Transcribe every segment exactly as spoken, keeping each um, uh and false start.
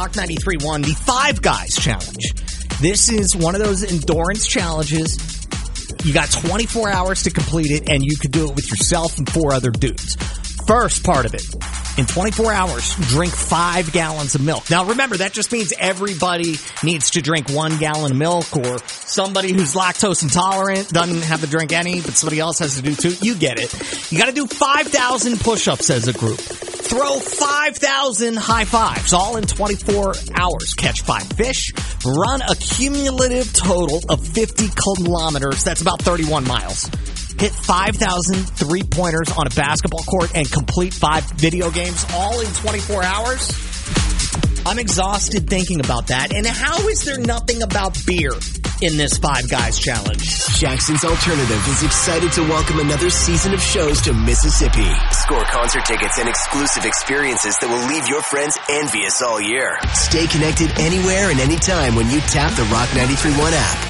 Rock ninety-three point one, the Five Guys Challenge. This is one of those endurance challenges. You got twenty-four hours to complete it, and you could do it with yourself and four other dudes. First part of it, in twenty-four hours, drink five gallons of milk. Now remember, that just means everybody needs to drink one gallon of milk, or somebody who's lactose intolerant doesn't have to drink any, but somebody else has to do two. You get it. You gotta do five thousand push-ups as a group. Throw five thousand high fives, all in twenty-four hours. Catch five fish. Run a cumulative total of fifty kilometers. That's about thirty-one miles. Hit five thousand three-pointers on a basketball court and complete five video games, all in twenty-four hours. I'm exhausted thinking about that. And how is there nothing about beer in this Five Guys Challenge? Jackson's Alternative is excited to welcome another season of shows to Mississippi. Score concert tickets and exclusive experiences that will leave your friends envious all year. Stay connected anywhere and anytime when you tap the Rock ninety-three point one app.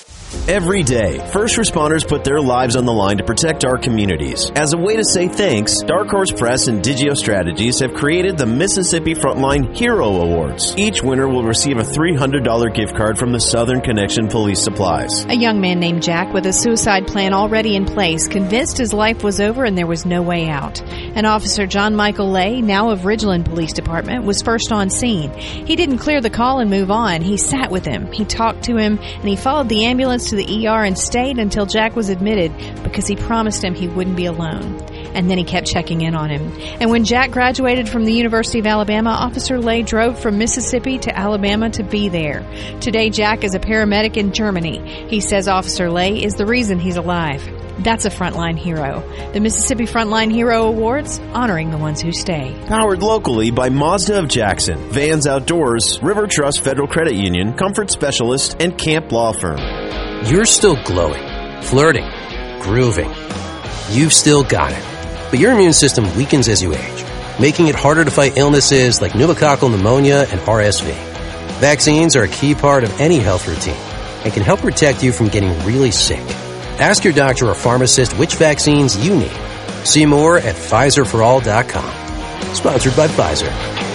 Every day, first responders put their lives on the line to protect our communities. As a way to say thanks, Dark Horse Press and Digio Strategies have created the Mississippi Frontline Hero Awards. Each winner will receive a three hundred dollars gift card from the Southern Connection Police Supplies. A young man named Jack with a suicide plan already in place, convinced his life was over and there was no way out. And Officer John Michael Lay, now of Ridgeland Police Department, was first on scene. He didn't clear the call and move on. He sat with him, he talked to him, and he followed the ambulance to the E R and stayed until Jack was admitted because he promised him he wouldn't be alone. And then he kept checking in on him. And when Jack graduated from the University of Alabama, Officer Lay drove from Mississippi to Alabama to be there. Today, Jack is a paramedic in Germany. He says Officer Lay is the reason he's alive. That's a frontline hero. The Mississippi Frontline Hero Awards, honoring the ones who stay. Powered locally by Mazda of Jackson, Vans Outdoors, River Trust Federal Credit Union, Comfort Specialist, and Camp Law Firm. You're still glowing, flirting, grooving. You've still got it. But your immune system weakens as you age, making it harder to fight illnesses like pneumococcal pneumonia and R S V. Vaccines are a key part of any health routine and can help protect you from getting really sick. Ask your doctor or pharmacist which vaccines you need. See more at Pfizer for all dot com. Sponsored by Pfizer.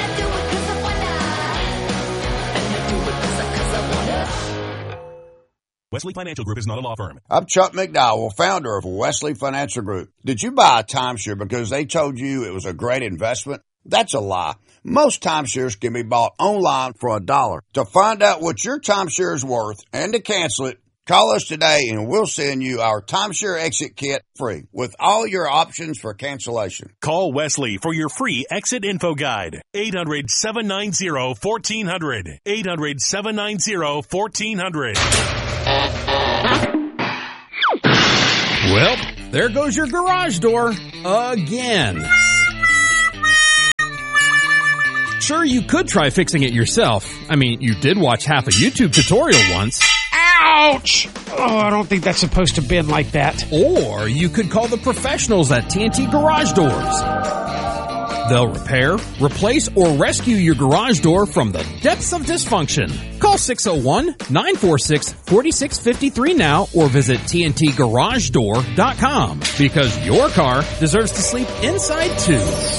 Wesley Financial Group is not a law firm. I'm Chuck McDowell, founder of Wesley Financial Group. Did you buy a timeshare because they told you it was a great investment? That's a lie. Most timeshares can be bought online for a dollar. To find out what your timeshare is worth and to cancel it, call us today and we'll send you our timeshare exit kit free with all your options for cancellation. Call Wesley for your free exit info guide. eight hundred, seven nine zero, one four zero zero. eight hundred, seven nine zero, one four zero zero. Well, there goes your garage door again. Sure, you could try fixing it yourself. I mean, you did watch half a YouTube tutorial once. Ouch! Oh, I don't think that's supposed to bend like that. Or you could call the professionals at T N T Garage Doors. They'll repair, replace, or rescue your garage door from the depths of dysfunction. Call six oh one, nine four six, four six five three now or visit T N T garage door dot com because your car deserves to sleep inside too.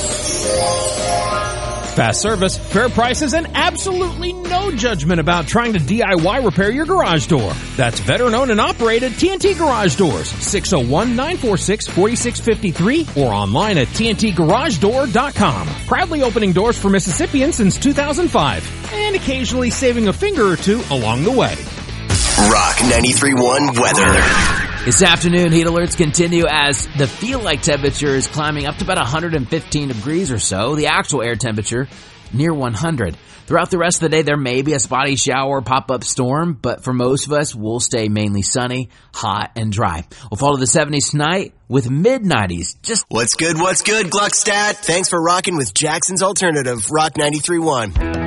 Fast service, fair prices, and absolutely no judgment about trying to D I Y repair your garage door. That's veteran-owned and operated T N T Garage Doors, six oh one, nine four six, four six five three or online at T N T garage door dot com. Proudly opening doors for Mississippians since two thousand five and occasionally saving a finger or two along the way. Rock ninety-three point one weather. This afternoon, heat alerts continue as the feel-like temperature is climbing up to about one hundred fifteen degrees or so. The actual air temperature near one hundred. Throughout the rest of the day, there may be a spotty shower or pop-up storm, but for most of us, we'll stay mainly sunny, hot, and dry. We'll fall to the seventies tonight with mid-nineties. Just What's good, what's good, Gluckstadt? Thanks for rocking with Jackson's Alternative, Rock ninety-three point one.